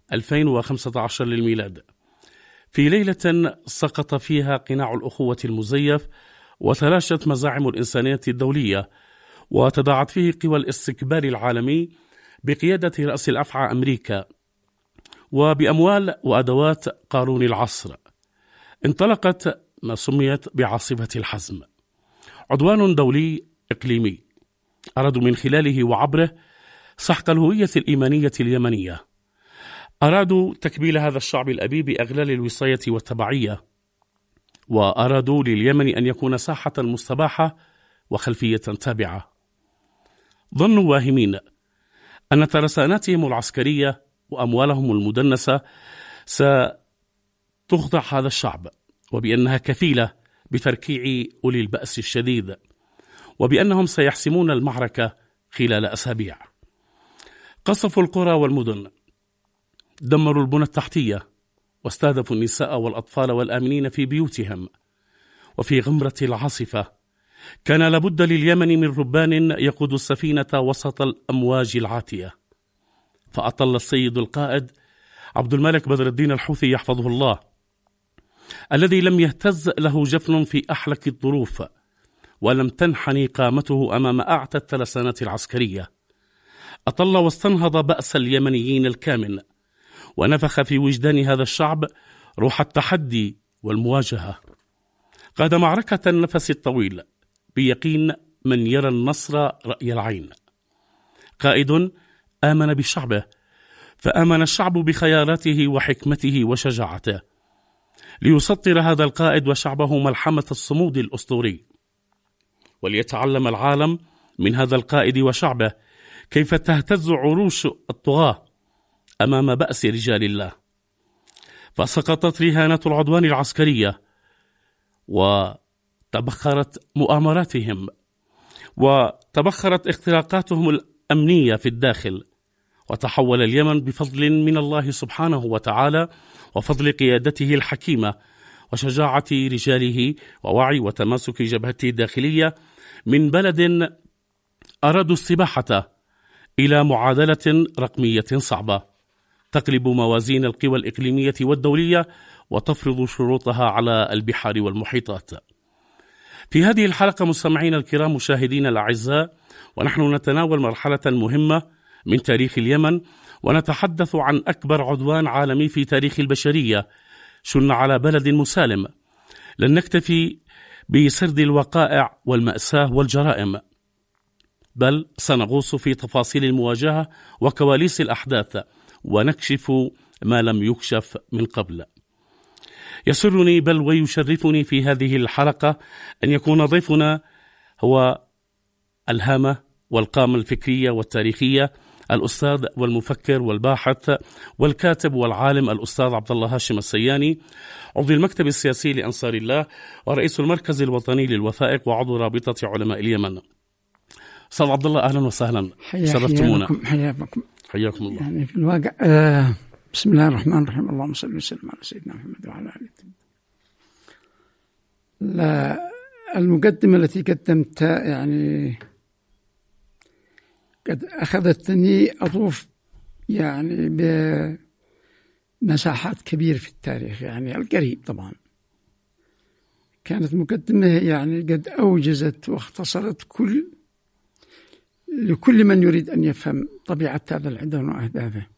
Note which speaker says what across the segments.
Speaker 1: 2015 للميلاد، في ليلة سقط فيها قناع الأخوة المزيف وتلاشت مزاعم الإنسانية الدولية، وتضاعت فيه قوى الاستكبار العالمي بقيادة رأس الأفعى أمريكا وبأموال وأدوات قارون العصر. انطلقت ما سميت بعاصفة الحزم، عدوان دولي إقليمي أرادوا من خلاله وعبره سحق الهوية الإيمانية اليمنية، أرادوا تكبيل هذا الشعب الأبي بأغلال الوصاية والتبعية، وأرادوا لليمن أن يكون ساحة مستباحة وخلفية تابعة. ظنوا واهمين أن ترساناتهم العسكرية وأموالهم المدنسة ستخضع هذا الشعب، وبأنها كفيلة بتركيع أولي البأس الشديد، وبأنهم سيحسمون المعركة خلال أسابيع. قصفوا القرى والمدن، دمروا البنى التحتية، واستهدفوا النساء والأطفال والآمنين في بيوتهم. وفي غمرة العاصفة كان لابد لليمن من ربان يقود السفينة وسط الأمواج العاتية، فأطل السيد القائد عبد الملك بدر الدين الحوثي يحفظه الله، الذي لم يهتز له جفن في أحلك الظروف، ولم تنحني قامته أمام أعتى الترسانات العسكرية. أطل واستنهض بأس اليمنيين الكامن، ونفخ في وجدان هذا الشعب روح التحدي والمواجهة. قاد معركة النفس الطويل بيقين من يرى النصر رأي العين. قائد آمن بشعبه، فآمن الشعب بخياراته وحكمته وشجاعته. ليسطر هذا القائد وشعبه ملحمة الصمود الأسطوري، وليتعلم العالم من هذا القائد وشعبه كيف تهتز عروش الطغاة أمام بأس رجال الله. فسقطت رهانات العدوان العسكرية، وتبخرت مؤامراتهم، وتبخرت اختراقاتهم الأمنية في الداخل، وتحول اليمن بفضل من الله سبحانه وتعالى وفضل قيادته الحكيمة وشجاعة رجاله ووعي وتماسك جبهته الداخلية من بلد أرادوا السباحة إلى معادلة رقمية صعبة تقلب موازين القوى الإقليمية والدولية وتفرض شروطها على البحار والمحيطات. في هذه الحلقة مستمعينا الكرام مشاهدينا الأعزاء، ونحن نتناول مرحلة مهمة من تاريخ اليمن، ونتحدث عن أكبر عدوان عالمي في تاريخ البشرية شن على بلد مسالم. لن نكتفي بسرد الوقائع والمأساة والجرائم، بل سنغوص في تفاصيل المواجهة وكواليس الأحداث، ونكشف ما لم يكشف من قبل. يسرني بل ويشرفني في هذه الحلقة أن يكون ضيفنا هو الهامة والقامة الفكرية والتاريخية، الأستاذ والمفكر والباحث والكاتب والعالم الأستاذ عبد الله هاشم السياني، عضو المكتب السياسي لأنصار الله ورئيس المركز الوطني للوثائق وعضو رابطة علماء اليمن. أستاذ عبد الله أهلا وسهلا، شرفتمونا. حياكم الله.
Speaker 2: يعني في الواقع بسم الله الرحمن الرحيم، اللهم صل وسلم على سيدنا محمد وعلى آله. المقدمة التي قدمتها يعني قد أخذتني أطوف يعني بمساحات كبيرة في التاريخ، يعني القريب طبعا. كانت مقدمة يعني قد أوجزت واختصرت لكل من يريد أن يفهم طبيعة هذا العدوان وأهدافه.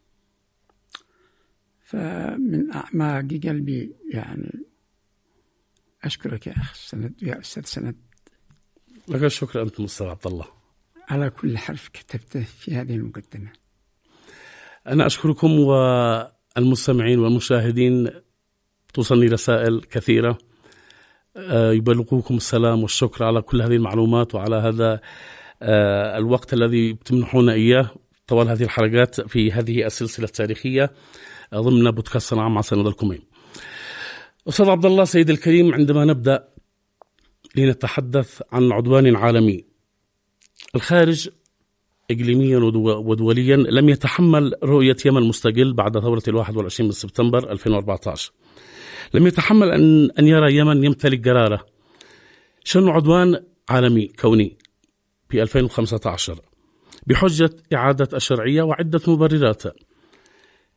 Speaker 2: فمن أعماق قلبي يعني أشكرك يا أخ سند، يا أستاذ سند.
Speaker 1: لك الشكر أنت أستاذ عبد الله
Speaker 2: على كل حرف كتبته في هذه المقدمة.
Speaker 1: أنا أشكركم، والمستمعين والمشاهدين توصلني رسائل كثيرة يبلغوكم السلام والشكر على كل هذه المعلومات وعلى هذا الوقت الذي تمنحون إياه طوال هذه الحلقات في هذه السلسلة التاريخية ضمن بودكاست صنعاء مع سند الكميم. أستاذ عبد الله سيد الكريم، عندما نبدأ لنتحدث عن عدوان عالمي، الخارج إقليميا ودوليا لم يتحمل رؤية يمن مستقل بعد ثورة 21 من سبتمبر 2014، لم يتحمل أن يرى يمن يمتلك قراره. شن عدوان عالمي كوني في 2015 بحجة إعادة الشرعية وعدة مبررات.